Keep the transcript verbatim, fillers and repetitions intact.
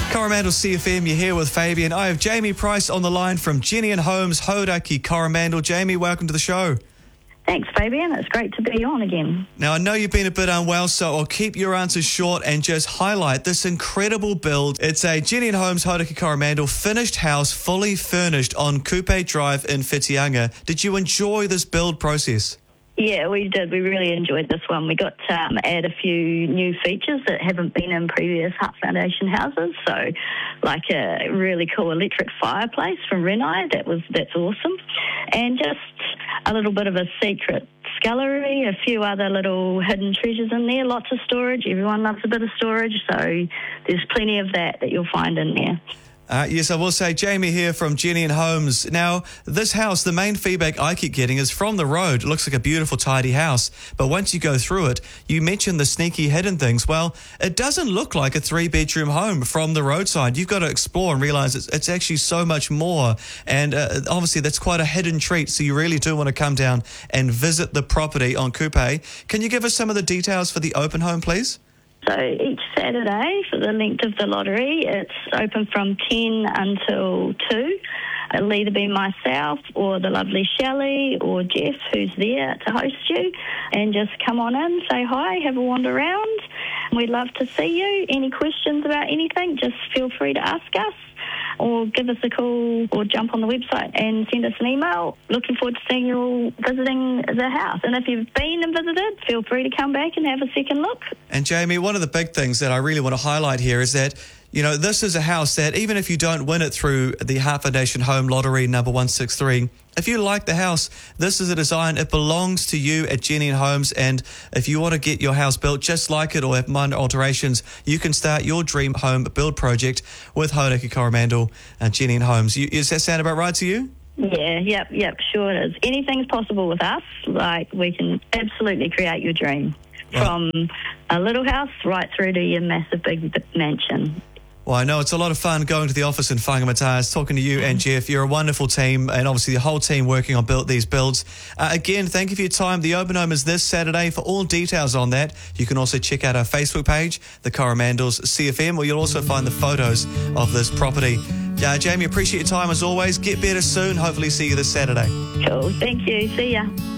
Coromandel C F M, you're here with Fabian. I have Jamie Price on the line from Genean Homes, Hauraki, Coromandel. Jamie, welcome to the show. Thanks, Fabian. It's great to be on again. Now, I know you've been a bit unwell, so I'll keep your answers short and just highlight this incredible build. It's a Genean Homes, Hauraki, Coromandel, finished house, fully furnished on Kupe Drive in Whitianga. Did you enjoy this build process? Yeah, we did. We really enjoyed this one. We got to um, add a few new features that haven't been in previous Hut Foundation houses. So, like a really cool electric fireplace from Renai. That was that's awesome, and just a little bit of a secret scullery, a few other little hidden treasures in there. Lots of storage. Everyone loves a bit of storage, so there's plenty of that that you'll find in there. Uh, yes, I will say, Jamie here from Genean Homes. Now, this house, the main feedback I keep getting is from the road. It looks like a beautiful, tidy house. But once you go through it, you mentioned the sneaky hidden things. Well, it doesn't look like a three-bedroom home from the roadside. You've got to explore and realise it's, it's actually so much more. And uh, obviously, that's quite a hidden treat. So you really do want to come down and visit the property on Kupe. Can you give us some of the details for the open home, please? So each Saturday, for the length of the lottery, it's open from ten until two. It'll either be myself or the lovely Shelley or Jeff, who's there to host you. And just come on in, say hi, have a wander around. We'd love to see you. Any questions about anything, just feel free to ask us, or give us a call or jump on the website and send us an email. Looking forward to seeing you all visiting the house. And if you've been and visited, feel free to come back and have a second look. And Jamie, one of the big things that I really want to highlight here is that, you know, this is a house that even if you don't win it through the Hut Foundation Home Lottery number one six three, if you like the house, this is a design. It belongs to you at Genean Homes. And if you want to get your house built just like it or have minor alterations, you can start your dream home build project with Hauraki, Coromandel and Genean Homes. You, does that sound about right to you? Yeah, yep, yep, sure it is. Anything's possible with us. Like, we can absolutely create your dream. Right. From a little house right through to your massive big mansion. Well, I know it's a lot of fun going to the office in Whangamata, talking to you and Jeff. You're a wonderful team, and obviously the whole team working on build these builds. Uh, again, thank you for your time. The open home is this Saturday. For all details on that, you can also check out our Facebook page, the Coromandels C F M, where you'll also find the photos of this property. Uh, Jamie, appreciate your time as always. Get better soon. Hopefully see you this Saturday. Cool. Thank you. See ya.